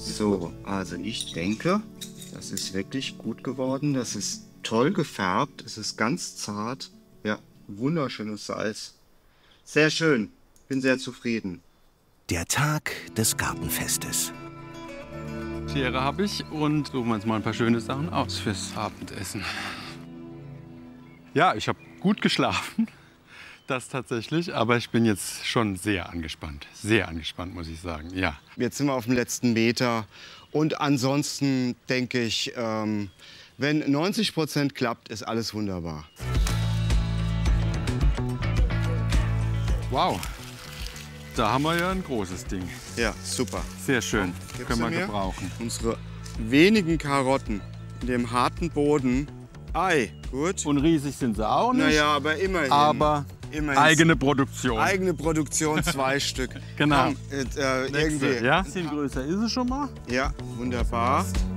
So, also ich denke, das ist wirklich gut geworden. Das ist toll gefärbt. Es ist ganz zart. Ja, wunderschönes Salz. Sehr schön. Bin sehr zufrieden. Der Tag des Gartenfestes. Schere habe ich und suchen wir uns mal ein paar schöne Sachen aus fürs Abendessen. Ja, ich habe gut geschlafen, das tatsächlich, aber ich bin jetzt schon sehr angespannt, muss ich sagen, ja. Jetzt sind wir auf dem letzten Meter und ansonsten denke ich, wenn 90% klappt, ist alles wunderbar. Wow, da haben wir ja ein großes Ding. Ja, super. Sehr schön, Gibst können du wir mir gebrauchen. Unsere wenigen Karotten in dem harten Boden. Ei, gut. Und riesig sind sie auch nicht, Naja, aber immerhin. aber immerhin. eigene Produktion. Eigene Produktion, 2 Stück. Genau. Komm, irgendwie. Ja, ein bisschen größer ist es schon mal. Ja, wunderbar.